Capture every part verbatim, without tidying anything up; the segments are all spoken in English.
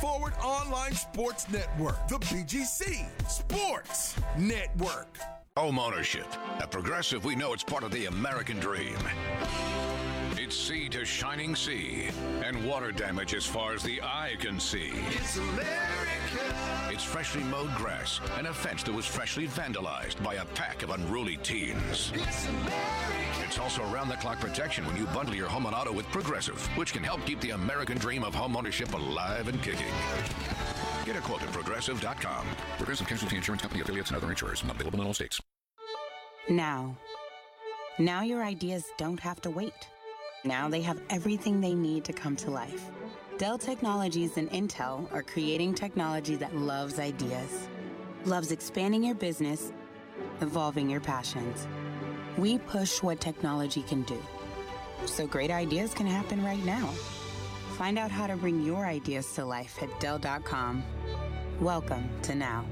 Forward Online Sports Network, the B G C Sports Network. Home ownership. At Progressive, we know it's part of the American dream. It's sea to shining sea, and water damage as far as the eye can see. It's America. It's freshly mowed grass and a fence that was freshly vandalized by a pack of unruly teens. It's America. It's also round-the-clock protection when you bundle your home and auto with Progressive, which can help keep the American dream of home ownership alive and kicking. Get a quote at Progressive dot com. Progressive Casualty Insurance Company, affiliates, and other insurers. Not available in all states. Now. Now your ideas don't have to wait. Now they have everything they need to come to life. Dell Technologies and Intel are creating technology that loves ideas, loves expanding your business, evolving your passions. We push what technology can do, so great ideas can happen right now. Find out how to bring your ideas to life at Dell dot com. Welcome to Now.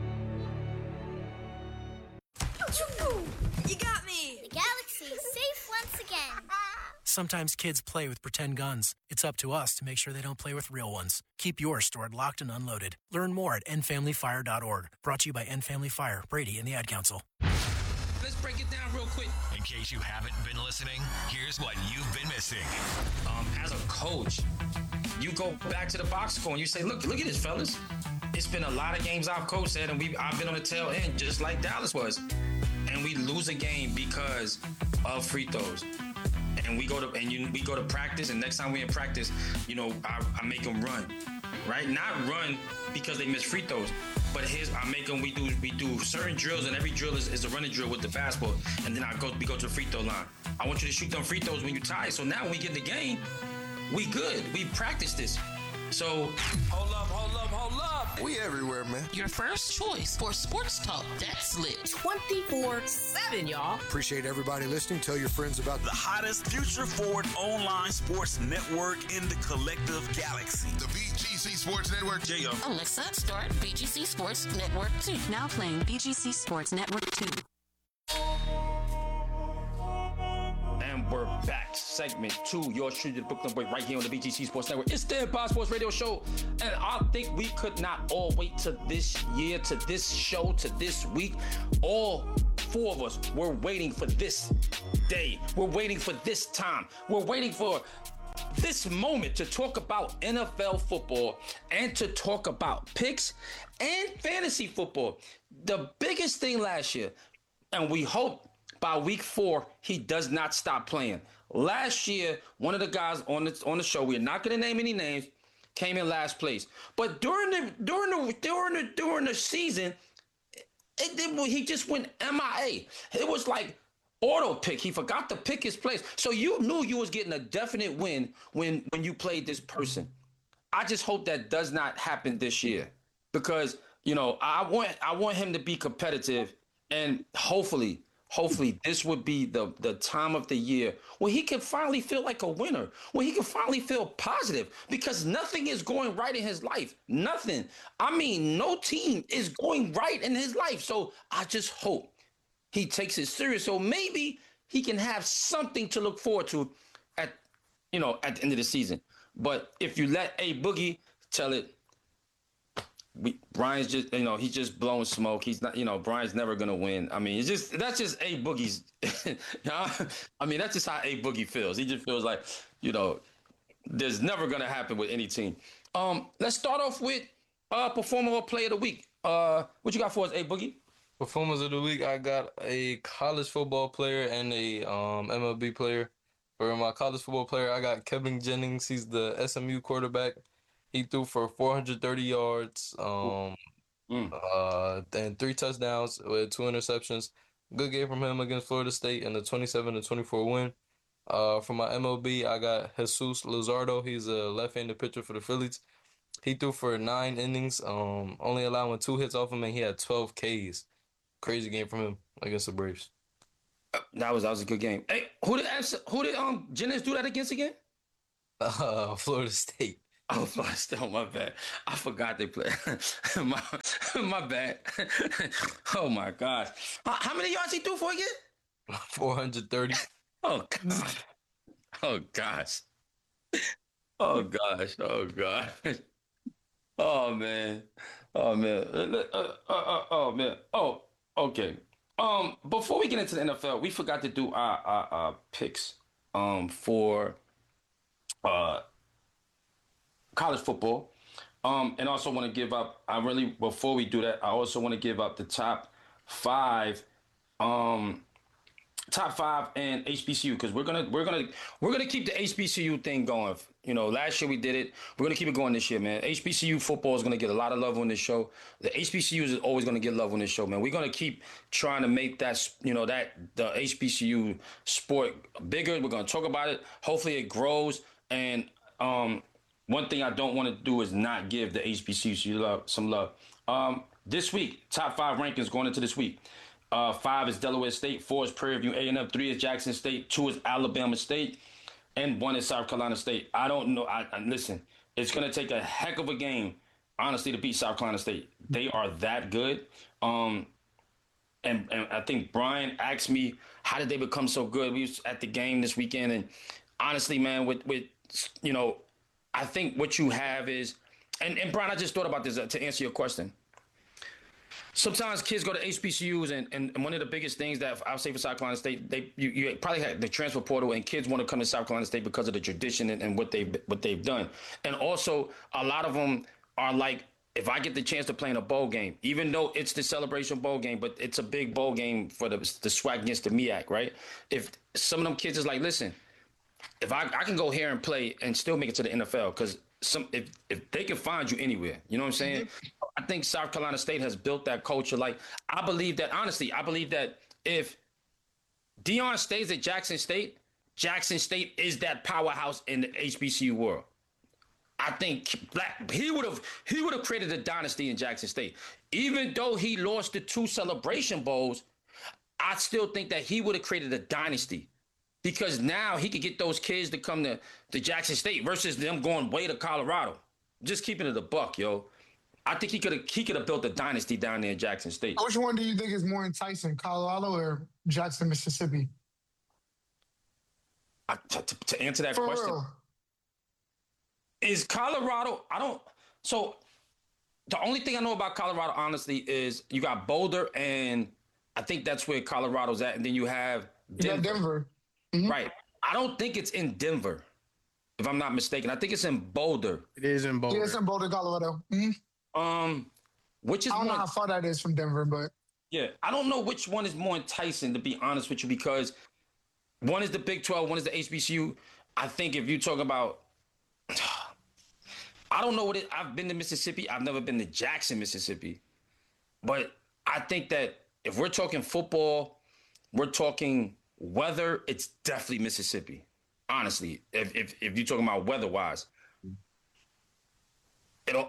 You got me! The galaxy is safe once again. Sometimes kids play with pretend guns. It's up to us to make sure they don't play with real ones. Keep yours stored locked and unloaded. Learn more at end family fire dot org. Brought to you by End Family Fire, Brady, and the Ad Council. Let's break it down real quick. In case you haven't been listening, here's what you've been missing. Um, as a coach, you go back to the box score and you say, look, look at this, fellas. It's been a lot of games I've coached at, and we I've been on the tail end, just like Dallas was. And we lose a game because of free throws. And we go to and you, we go to practice, and next time we in practice, you know, I, I make them run, right? Not run because they miss free throws, but here's I make them. We do we do certain drills, and every drill is, is a running drill with the fastball, and then I go we go to the free throw line. I want you to shoot them free throws when you're tired. So now when we get in the game, we good. We practice this. So hold up, hold up, hold up. We everywhere, man. Your first choice for sports talk that's lit twenty-four seven, y'all. Appreciate everybody listening. Tell your friends about the hottest future forward online sports network in the collective galaxy. The B G C Sports Network. Yeah. Alexa, start B G C Sports Network two. Now playing B G C Sports Network two. And we're back. Segment two. Yours truly, the Brooklyn Boy, right here on the B G C Sports Network. It's the Empire Sports Radio Show. And I think we could not all wait to this year, to this show, to this week. All four of us were waiting for this day. We're waiting for this time. We're waiting for this moment to talk about N F L football and to talk about picks and fantasy football. The biggest thing last year, and we hope by week four, he does not stop playing. Last year, one of the guys on the on the show, we're not going to name any names, came in last place. But during the during the during the during the season, it, it, he just went M I A. It was like auto pick. He forgot to pick his place. So you knew you was getting a definite win when when you played this person. I just hope that does not happen this year, because you know I want I want him to be competitive, and hopefully. Hopefully, this would be the, the time of the year where he can finally feel like a winner, where he can finally feel positive, because nothing is going right in his life. Nothing. I mean, no team is going right in his life. So I just hope he takes it serious. So maybe he can have something to look forward to at, you know, at the end of the season. But if you let A Boogie tell it, We, Brian's just, you know, he's just blowing smoke. He's not, you know, Brian's never going to win. I mean, it's just, that's just A Boogie's. I mean, that's just how A Boogie feels. He just feels like, you know, there's never going to happen with any team. Um, let's start off with uh, Performer or Player of the Week. Uh, what you got for us, A Boogie? Performers of the Week, I got a college football player and a um, M L B player. For my college football player, I got Kevin Jennings. He's the S M U quarterback. He threw for four hundred thirty yards um, mm. uh, and three touchdowns with two interceptions. Good game from him against Florida State in the twenty-seven to twenty-four win. Uh, for my M L B, I got Jesus Luzardo. He's a left-handed pitcher for the Phillies. He threw for nine innings, um, only allowing two hits off him, and he had twelve Ks. Crazy game from him against the Braves. That was that was a good game. Hey, who did who did um Jennings do that against again? Uh, Florida State. Oh, Florida State. Oh, my bad. I forgot they played. my, my bad. Oh, my gosh. How, how many yards he threw for again? four hundred thirty. Oh, God. Oh, gosh. Oh, gosh. Oh, gosh. Oh man, oh man, uh, uh, uh, oh man, oh okay. Um, before we get into the N F L, we forgot to do our our, our picks um for uh college football. Um, and also want to give up. I really before we do that, I also want to give up the top five, um, top five and H B C U because we're gonna we're gonna we're gonna keep the H B C U thing going. You know, last year we did it. We're gonna keep it going this year, man. H B C U football is gonna get a lot of love on this show. The H B C U is always gonna get love on this show, man. We're gonna keep trying to make that, you know, that the H B C U sport bigger. We're gonna talk about it. Hopefully, it grows. And um, one thing I don't want to do is not give the H B C U love, some love. Um, this week, top five rankings going into this week. Uh, five is Delaware State, four is Prairie View A and M, three is Jackson State, two is Alabama State, and one is South Carolina State. I don't know. I, I listen. It's gonna take a heck of a game, honestly, to beat South Carolina State. They are that good. Um, and and I think Brian asked me, how did they become so good? We was at the game this weekend, and honestly, man, with with you know, I think what you have is, and and Brian, I just thought about this uh, to answer your question. Sometimes kids go to H B C Us, and, and one of the biggest things that I'll say for South Carolina State, they you, you probably had the transfer portal, and kids want to come to South Carolina State because of the tradition and, and what they've what they've done. And also, a lot of them are like, if I get the chance to play in a bowl game, even though it's the Celebration Bowl game, but it's a big bowl game for the the SWAC against the M E A C, right? If some of them kids is like, listen, if I, I can go here and play and still make it to the N F L, because some if if they can find you anywhere, you know what I'm saying? I think South Carolina State has built that culture. Like, I believe that, honestly, I believe that if Deion stays at Jackson State, Jackson State is that powerhouse in the H B C U world. I think Black, he would have he would have created a dynasty in Jackson State. Even though he lost the two Celebration Bowls, I still think that he would have created a dynasty. Because now he could get those kids to come to, to Jackson State versus them going way to Colorado. Just keeping it a buck, yo. I think he could have he could have built a dynasty down there in Jackson State. Which one do you think is more enticing, Colorado or Jackson, Mississippi? I, to, to answer that For question, real. Is Colorado? I don't. So the only thing I know about Colorado, honestly, is you got Boulder, and I think that's where Colorado's at, and then you have Denver. You got Denver. Mm-hmm. Right. I don't think it's in Denver, if I'm not mistaken. I think it's in Boulder. It is in Boulder. Yeah, it's in Boulder, Colorado. Mm-hmm. Um, which is I don't more, know how far that is from Denver, but yeah, I don't know which one is more enticing, to be honest with you, because one is the Big twelve, one is the H B C U. I think if you talk about, I don't know what it. I've been to Mississippi. I've never been to Jackson, Mississippi, but I think that if we're talking football, we're talking weather, it's definitely Mississippi. Honestly, if if if you're talking about weather-wise, it'll.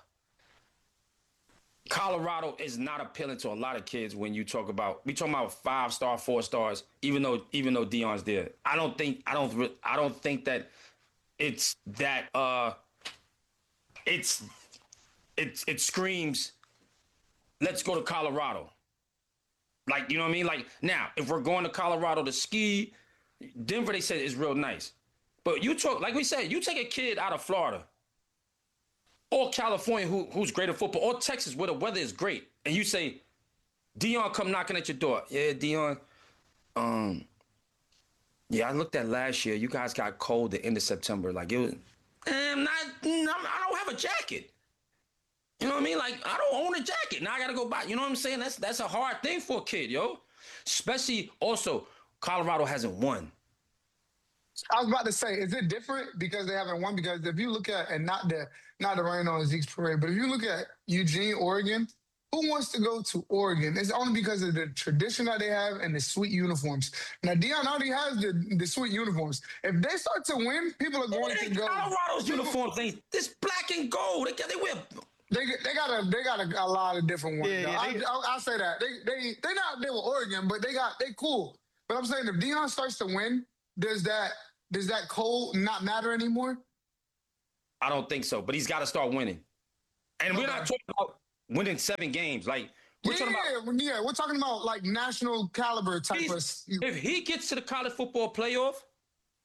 Colorado is not appealing to a lot of kids when you talk about we talking about five star, four stars. Even though even though Deion's there, I don't think I don't I don't think that it's that uh it's it's it screams. Let's go to Colorado. Like, you know what I mean? Like, now, if we're going to Colorado to ski, Denver, they said, is real nice. But you talk, like we said, you take a kid out of Florida or California who, who's great at football, or Texas where the weather is great, and you say, Deion come knocking at your door. Yeah, Deion, um, yeah, I looked at last year. You guys got cold the end of September. Like, it was, eh, I'm not, I'm, I don't have a jacket. You know what I mean? Like, I don't own a jacket. Now I got to go buy. You know what I'm saying? That's that's a hard thing for a kid, yo. Especially, also, Colorado hasn't won. I was about to say, is it different because they haven't won? Because if you look at, and not the not the rain on Zeke's parade, but if you look at Eugene, Oregon, who wants to go to Oregon? It's only because of the tradition that they have and the sweet uniforms. Now, Deion already has the, the sweet uniforms. If they start to win, people are going to go. Colorodo's uniforms ain't this black and gold. They, they wear. They they got a they got a, a lot of different ones. Yeah, yeah, I, they, I, I'll say that they they they not there with Oregon, but they got they cool. But I'm saying if Deion starts to win, does that does that cold not matter anymore? I don't think so. But he's got to start winning, and okay. We're not talking about winning seven games. Like we're yeah, talking about yeah, we're talking about like national caliber type of. If he gets to the college football playoff,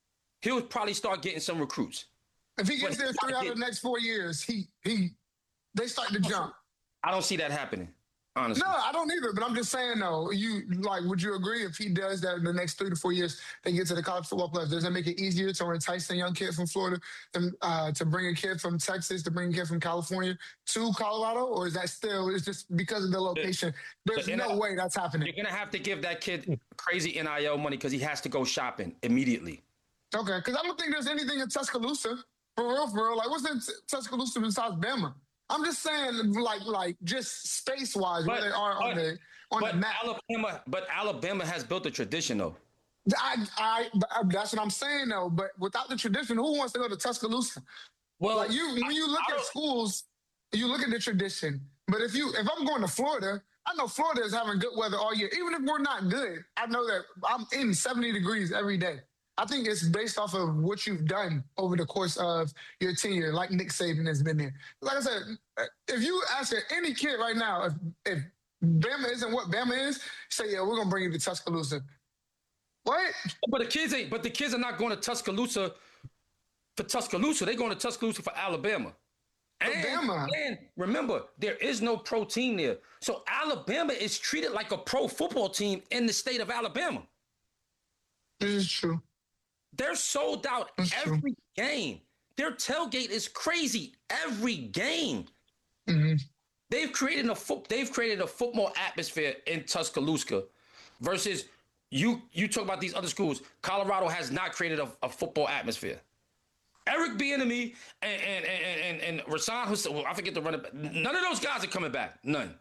he'll probably start getting some recruits. If he gets there three out of the next four years, he he. they start to jump. I don't see that happening, honestly. No, I don't either. But I'm just saying, though, you like, would you agree if he does that in the next three to four years, they get to the college football playoffs? Does that make it easier to entice a young kid from Florida, and, uh, to bring a kid from Texas, to bring a kid from California to Colorado, or is that still it's just because of the location? There's The no N I way that's happening. You're gonna have to give that kid crazy N I L money because he has to go shopping immediately. Okay, because I don't think there's anything in Tuscaloosa for real, for real. Like, what's in T- Tuscaloosa besides Bama? I'm just saying, like, like just space wise, where they are on but, the on but the map. Alabama, but Alabama has built a tradition, though. I, I, that's what I'm saying, though. But without the tradition, who wants to go to Tuscaloosa? Well, like you, when you look I, I at schools, you look at the tradition. But if you, if I'm going to Florida, I know Florida is having good weather all year. Even if we're not good, I know that I'm in seventy degrees every day. I think it's based off of what you've done over the course of your tenure, like Nick Saban has been there. Like I said, if you ask any kid right now, if, if Bama isn't what Bama is, say, yeah, we're going to bring you to Tuscaloosa. What? But the kids ain't, but the kids are not going to Tuscaloosa for Tuscaloosa. They're going to Tuscaloosa for Alabama. And, Alabama. and remember, there is no pro team there. So Alabama is treated like a pro football team in the state of Alabama. This is true. They're sold out That's every true. game. Their tailgate is crazy every game. Mm-hmm. They've created a fo- they've created a football atmosphere in Tuscaloosa versus you you talk about these other schools. Colorado has not created a, a football atmosphere. Eric Bieniemy and and and and, and Rasan Hussein, well, I forget to run it back. None of those guys are coming back. None.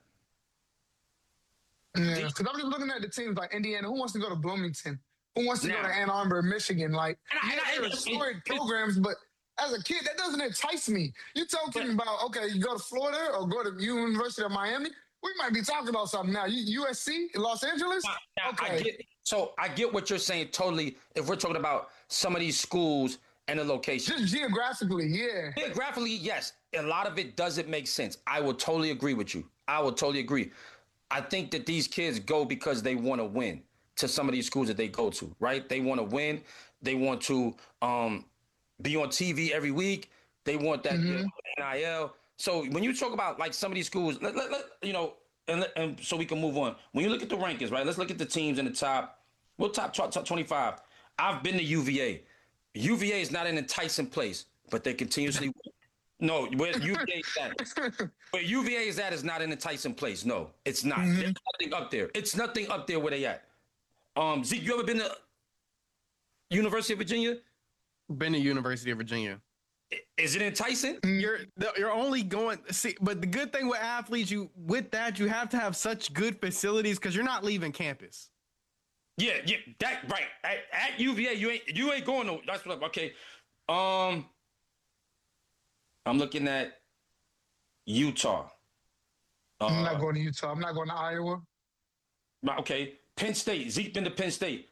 Yeah, because I'm just looking at the teams like Indiana. Who wants to go to Bloomington? Who wants to Now- go to Ann Arbor, Michigan? Like, And I- yeah, and I- they're storied programs, but as a kid, that doesn't entice me. You talking But- about, okay, you go to Florida or go to University of Miami? We might be talking about something now. U- USC, Los Angeles? Now, now, Okay. I get, so I get what you're saying totally. If we're talking about some of these schools and the location, Just geographically, yeah. geographically, yes, a lot of it doesn't make sense. I will totally agree with you. I will totally agree. I think that these kids go because they want to win to some of these schools that they go to, right? They want to win. They want to um, be on T V every week. They want that Mhm. you know, N I L. So when you talk about like some of these schools, let, let, let, you know, and, let- and so we can move on. When you look at the rankings, right? Let's look at the teams in the top. Well, top, top, top twenty-five. I've been to U V A. U V A is not an enticing place, but they continuously. No, where U V A is at. Where U V A is at is not an enticing place. No, it's not. Mhm. There's nothing up there. It's nothing up there where they at. Um, Zeke, you ever been to University of Virginia? Been to University of Virginia. I- Is it enticing? You're you're only going see, but the good thing with athletes, you with that you have to have such good facilities because you're not leaving campus. Yeah, yeah, that right. At, at U V A, you ain't you ain't going no. That's what. Okay, um, I'm looking at Utah. I'm not Uh, going to Utah. I'm not going to Iowa. okay, Penn State. Zeke been to Penn State.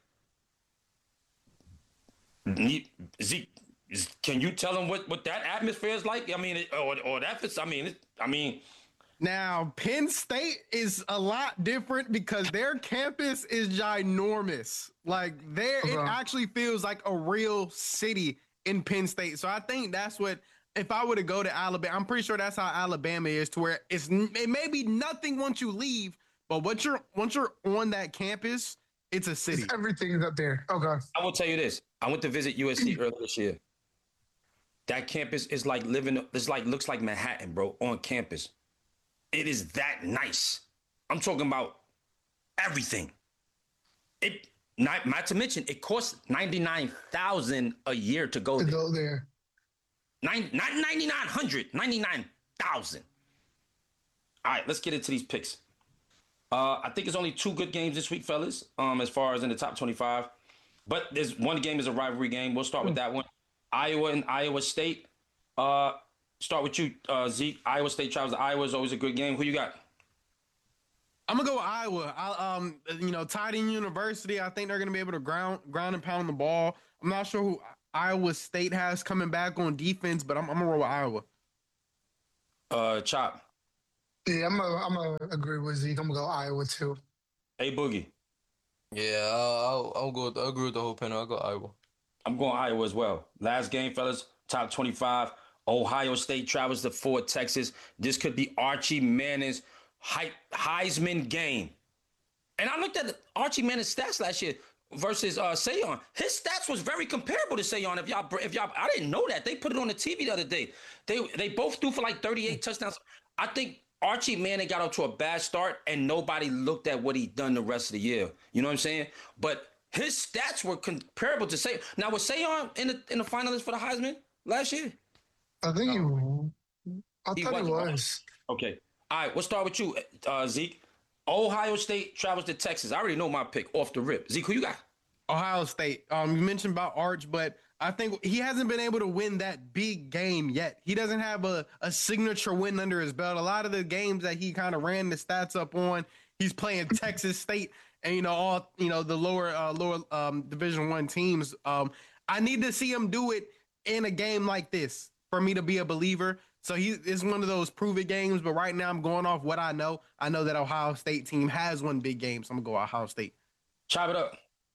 Ne- Zeke, can you tell them what, what that atmosphere is like? I mean, it, or or that. I mean, it, I mean. Now, Penn State is a lot different because their campus is ginormous. Like there, it Okay. actually feels like a real city in Penn State. So I think that's what. If I were to go to Alabama, I'm pretty sure that's how Alabama is, to where it's it may be nothing once you leave, but once you're once you're on that campus, it's a city. Everything's up there. Okay. I will tell you this. I went to visit U S C earlier this year. That campus is like living, it's like, looks like Manhattan, bro, on campus. It is that nice. I'm talking about everything. It, not, not to mention, it costs ninety-nine thousand dollars a year to go To there. go there. Nine, not ninety-nine hundred, ninety-nine thousand. All right, let's get into these picks. Uh, I think it's only two good games this week, fellas, um, as far as in the top twenty-five. But there's one game is a rivalry game. We'll start with that one. Iowa and Iowa State. Uh, start with you, uh, Zeke. Iowa State travels to Iowa is always a good game. Who you got? I'm gonna go with Iowa. I, um, you know, tied in University, I think they're gonna be able to ground, ground and pound the ball. I'm not sure who Iowa State has coming back on defense, but I'm, I'm gonna roll with Iowa. Uh, Chop. Yeah, I'm gonna I'm gonna agree with Zeke. I'm gonna go Iowa too. Hey, Boogie. Yeah, I'll, I'll, I'll go. With, I'll agree with the whole panel. I'll go Iowa. I'm going Iowa as well. Last game, fellas. Top twenty-five. Ohio State travels to Ford, Texas. This could be Archie Manning's Heisman game. And I looked at Archie Manning's stats last year versus uh, Sayon. His stats was very comparable to Sayon. If y'all, if y'all, I didn't know that. They put it on the T V the other day. They they both threw for like thirty-eight touchdowns. I think Archie Manning got off to a bad start, and nobody looked at what he done the rest of the year. You know what I'm saying? But his stats were comparable to Sayon. Now, was Sayon in the in the finalists for the Heisman last year? I think no. he. I he thought was. he was. Okay. All right. We'll start with you, uh, Zeke. Ohio State travels to Texas. I already know my pick off the rip. Zeke, who you got? Ohio State. Um, you mentioned about Arch, but I think he hasn't been able to win that big game yet. He doesn't have a, a signature win under his belt. A lot of the games that he kind of ran the stats up on, he's playing Texas State and, you know, all, you know, the lower, uh, lower um, Division One teams. Um, I need to see him do it in a game like this for me to be a believer. So he is one of those prove it games, but right now I'm going off what I know. I know that Ohio State team has won big games. So I'm gonna go Ohio State. Chop it up.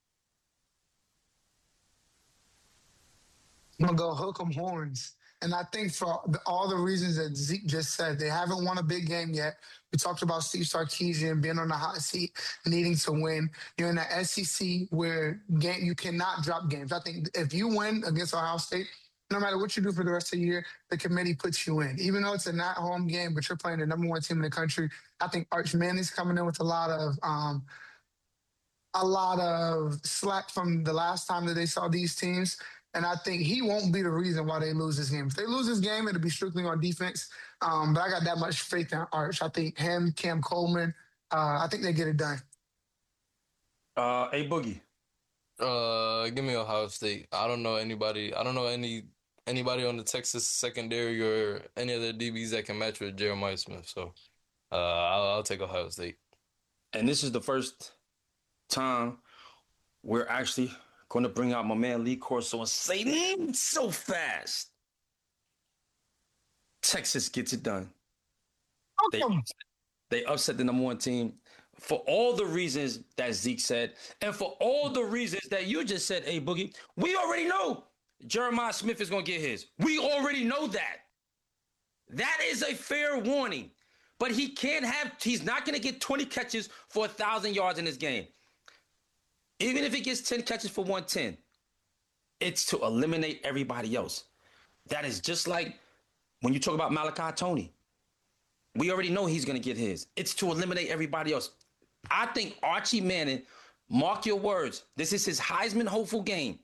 I'm gonna go hook 'em horns. And I think for the, all the reasons that Zeke just said, they haven't won a big game yet. We talked about Steve Sarkisian being on the hot seat, needing to win. You're in the S E C where game, you cannot drop games. I think if you win against Ohio State, no matter what you do for the rest of the year, the committee puts you in. Even though it's a not home game, but you're playing the number one team in the country, I think Arch Manning's coming in with a lot of um, a lot of slack from the last time that they saw these teams. And I think he won't be the reason why they lose this game. If they lose this game, it'll be strictly on defense. Um, but I got that much faith in Arch. I think him, Cam Coleman, uh, I think they get it done. Uh, A Boogie. Uh, give me Ohio State. I don't know anybody. I don't know any anybody on the Texas secondary or any other D Bs that can match with Jeremiah Smith. So, uh, I'll, I'll take Ohio State. And this is the first time we're actually going to bring out my man Lee Corso and say mm, so fast. Texas gets it done. They, they upset the number one team for all the reasons that Zeke said, and for all the reasons that you just said, hey, Boogie. We already know Jeremiah Smith is going to get his. We already know that. That is a fair warning. But he can't have, he's not going to get twenty catches for one thousand yards in this game. Even if he gets ten catches for one ten, it's to eliminate everybody else. That is just like when you talk about Malachi Tony. We already know he's going to get his. It's to eliminate everybody else. I think Archie Manning, mark your words, this is his Heisman hopeful game.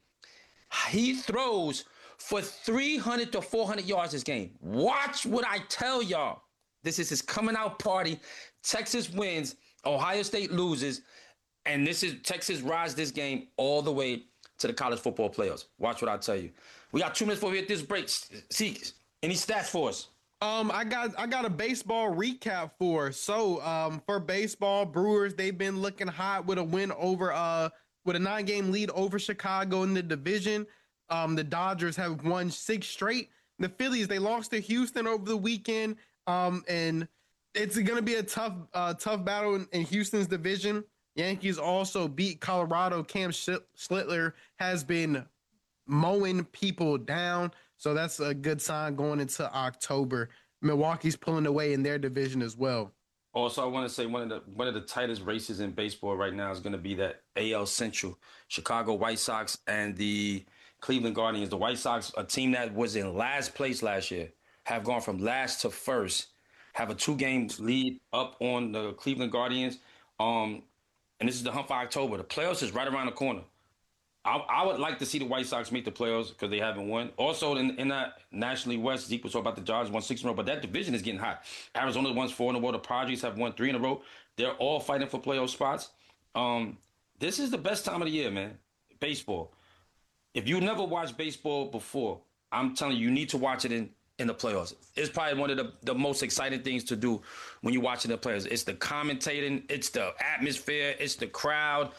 He throws for three hundred to four hundred yards this game. Watch what I tell y'all. This is his coming out party. Texas wins. Ohio State loses. And this is Texas rides this game all the way to the college football playoffs. Watch what I tell you. We got two minutes before we hit this break. See, any stats for us? Um, I got I got a baseball recap for. So, um, for baseball, Brewers, they've been looking hot with a win over uh with a nine-game lead over Chicago in the division. Um, the Dodgers have won six straight. The Phillies, they lost to Houston over the weekend. Um, and it's gonna be a tough uh tough battle in, in Houston's division. Yankees also beat Colorado. Cam Schlittler has been mowing people down. So that's a good sign going into October. Milwaukee's pulling away in their division as well. Also, I want to say one of the one of the tightest races in baseball right now is going to be that A L Central. Chicago White Sox and the Cleveland Guardians. The White Sox, a team that was in last place last year, have gone from last to first, have a two-game lead up on the Cleveland Guardians. Um, and this is the hunt for October. The playoffs is right around the corner. I, I would like to see the White Sox make the playoffs because they haven't won. Also, in, in that Nationally West, Zeke was talking about the Dodgers won six in a row, but that division is getting hot. Arizona won four in a row. The Padres have won three in a row. They're all fighting for playoff spots. Um, this is the best time of the year, man. Baseball. If you never watched baseball before, I'm telling you, you need to watch it in, in the playoffs. It's probably one of the, the most exciting things to do when you're watching the playoffs. It's the commentating. It's the atmosphere. It's the crowd.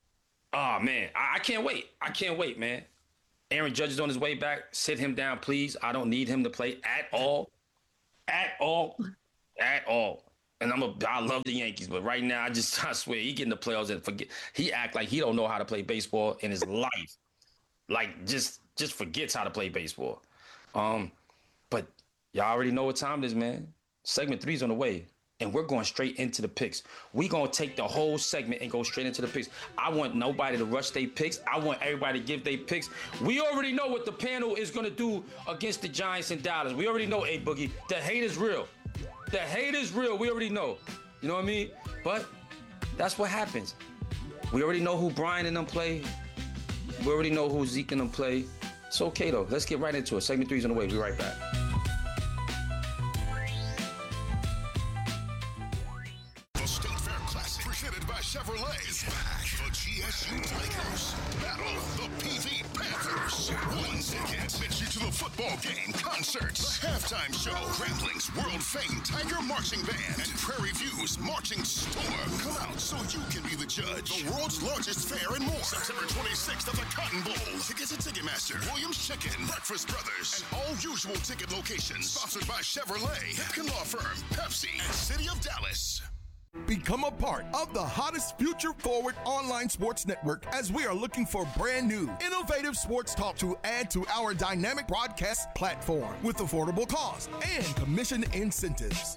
Oh, man, I, I can't wait. I can't wait, man. Aaron Judge is on his way back. Sit him down, please. I don't need him to play at all. At all. At all. And I'm a, I love the Yankees, but right now, I just, I swear, he get in the playoffs and forget. He act like he don't know how to play baseball in his life. Like, just, just forgets how to play baseball. Um, but Y'all already know what time it is, man. Segment three is on the way, and we're going straight into the picks. We're going to take the whole segment and go straight into the picks. I want nobody to rush their picks. I want everybody to give their picks. We already know what the panel is going to do against the Giants and Dallas. We already know, A Boogie, the hate is real. The hate is real. We already know. You know what I mean? But that's what happens. We already know who Brian and them play. We already know who Zeke and them play. It's okay, though. Let's get right into it. Segment three is on the way. We'll be right back. The State Fair Classic, presented by Chevrolet, is back. The G S U Tigers battle the P V Panthers. One ticket takes you to the football game, concerts, the halftime show, Grambling's world-famed Tiger Marching Band, and Prairie View's Marching Storm. Come out so you can be the judge. The world's largest fair and more. September twenty-sixth at the Cotton Bowl. Tickets at Ticketmaster, Williams Chicken, Breakfast Brothers, and all usual ticket locations. Sponsored by Chevrolet, Hipkin Law Firm, Pepsi, and City of Dallas. Become a part of the hottest future-forward online sports network as we are looking for brand new, innovative sports talk to add to our dynamic broadcast platform with affordable cost and commission incentives.